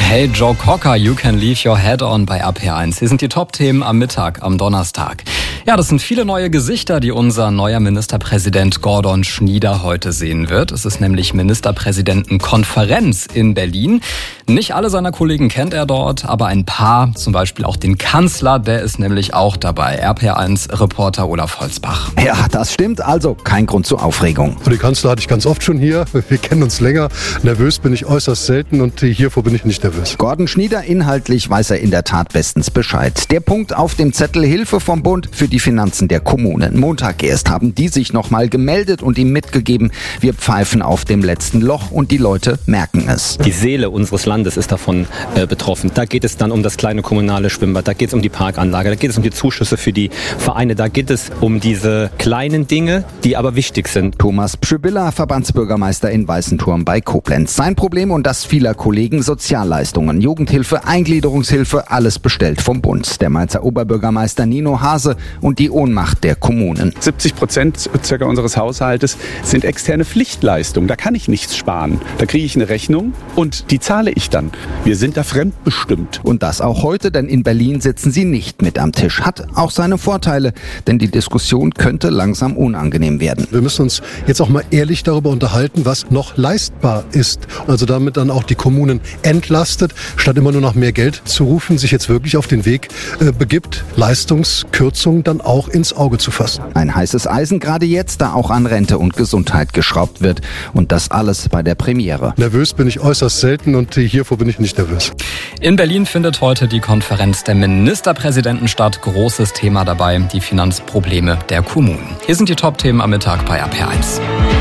Hey Joe Cocker, you can leave your head on bei RPR1. Hier sind die Top-Themen am Mittag, am Donnerstag. Ja, das sind viele neue Gesichter, die unser neuer Ministerpräsident Gordon Schnieder heute sehen wird. Es ist nämlich Ministerpräsidentenkonferenz in Berlin. Nicht alle seiner Kollegen kennt er dort, aber ein paar, zum Beispiel auch den Kanzler, der ist nämlich auch dabei. RPR1-Reporter Olaf Holzbach. Ja, das stimmt, also kein Grund zur Aufregung. Den Kanzler hatte ich ganz oft schon hier. Wir kennen uns länger. Nervös bin ich äußerst selten und hiervor bin ich nicht nervös. Gordon Schnieder, inhaltlich weiß er in der Tat bestens Bescheid. Der Punkt auf dem Zettel: Hilfe vom Bund für die Finanzen der Kommunen. Montag erst haben die sich nochmal gemeldet und ihm mitgegeben, wir pfeifen auf dem letzten Loch und die Leute merken es. Die Seele unseres Landes ist davon betroffen. Da geht es dann um das kleine kommunale Schwimmbad, da geht es um die Parkanlage, da geht es um die Zuschüsse für die Vereine, da geht es um diese kleinen Dinge, die aber wichtig sind. Thomas Pschybilla, Verbandsbürgermeister in Weißenturm bei Koblenz. Sein Problem und das vieler Kollegen: Sozialleistungen, Jugendhilfe, Eingliederungshilfe, alles bestellt vom Bund. Der Mainzer Oberbürgermeister Nino Hase und die Ohnmacht der Kommunen. 70% circa unseres Haushaltes sind externe Pflichtleistungen. Da kann ich nichts sparen. Da kriege ich eine Rechnung und die zahle ich dann. Wir sind da fremdbestimmt. Und das auch heute, denn in Berlin sitzen sie nicht mit am Tisch. Hat auch seine Vorteile, denn die Diskussion könnte langsam unangenehm werden. Wir müssen uns jetzt auch mal ehrlich darüber unterhalten, was noch leistbar ist. Also damit dann auch die Kommunen entlastet, statt immer nur nach mehr Geld zu rufen, sich jetzt wirklich auf den Weg begibt, Leistungskürzungen dann auch ins Auge zu fassen. Ein heißes Eisen gerade jetzt, da auch an Rente und Gesundheit geschraubt wird. Und das alles bei der Premiere. Nervös bin ich äußerst selten und hiervor bin ich nicht nervös. In Berlin findet heute die Konferenz der Ministerpräsidenten statt. Großes Thema dabei, die Finanzprobleme der Kommunen. Hier sind die Top-Themen am Mittag bei RPR1.